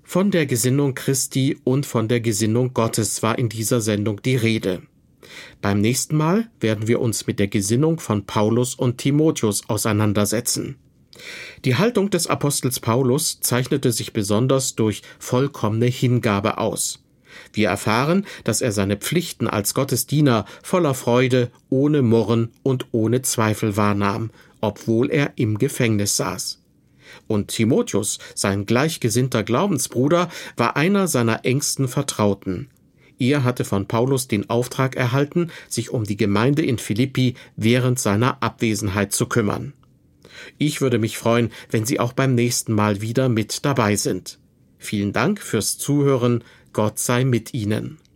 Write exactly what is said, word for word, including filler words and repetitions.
Von der Gesinnung Christi und von der Gesinnung Gottes war in dieser Sendung die Rede. Beim nächsten Mal werden wir uns mit der Gesinnung von Paulus und Timotheus auseinandersetzen. Die Haltung des Apostels Paulus zeichnete sich besonders durch vollkommene Hingabe aus. Wir erfahren, dass er seine Pflichten als Gottesdiener voller Freude, ohne Murren und ohne Zweifel wahrnahm, obwohl er im Gefängnis saß. Und Timotheus, sein gleichgesinnter Glaubensbruder, war einer seiner engsten Vertrauten. Er hatte von Paulus den Auftrag erhalten, sich um die Gemeinde in Philippi während seiner Abwesenheit zu kümmern. Ich würde mich freuen, wenn Sie auch beim nächsten Mal wieder mit dabei sind. Vielen Dank fürs Zuhören. Gott sei mit Ihnen.